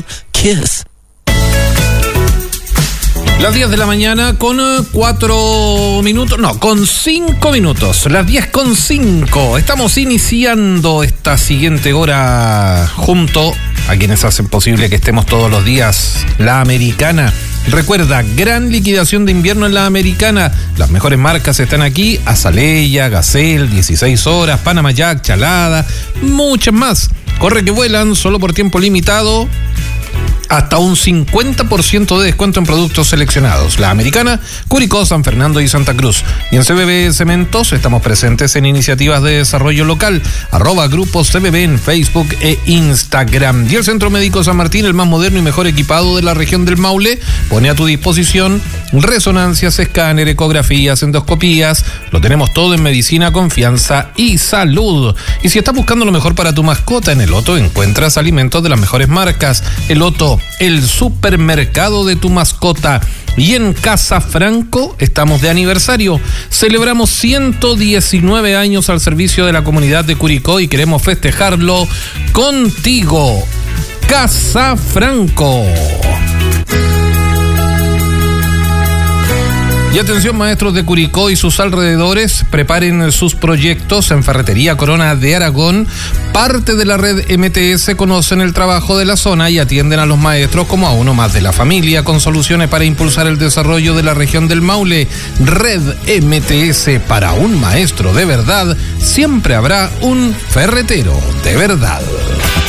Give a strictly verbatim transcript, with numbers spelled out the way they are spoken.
you kiss. Las diez de la mañana con cuatro minutos, no, con cinco minutos, las diez con cinco. Estamos iniciando esta siguiente hora junto a quienes hacen posible que estemos todos los días. La Americana. Recuerda, gran liquidación de invierno en La Americana. Las mejores marcas están aquí: Azaleia, Gazelle, dieciséis horas, Panama Jack, Chalada, muchas más. Corre que vuelan, solo por tiempo limitado. Hasta un cincuenta por ciento de descuento en productos seleccionados. La Americana, Curicó, San Fernando y Santa Cruz. Y en C B B Cementos estamos presentes en iniciativas de desarrollo local. Arroba Grupo C B B en Facebook e Instagram. Y el Centro Médico San Martín, el más moderno y mejor equipado de la región del Maule, pone a tu disposición resonancias, escáner, ecografías, endoscopías. Lo tenemos todo en medicina, confianza y salud. Y si estás buscando lo mejor para tu mascota, en El Otto encuentras alimentos de las mejores marcas. El Otto, el supermercado de tu mascota. Y en Casa Franco estamos de aniversario. Celebramos ciento diecinueve años al servicio de la comunidad de Curicó y queremos festejarlo contigo. Casa Franco. Y atención, maestros de Curicó y sus alrededores, preparen sus proyectos en Ferretería Corona de Aragón. Parte de la red M T S conocen el trabajo de la zona y atienden a los maestros como a uno más de la familia, con soluciones para impulsar el desarrollo de la región del Maule. Red M T S, para un maestro de verdad, siempre habrá un ferretero de verdad.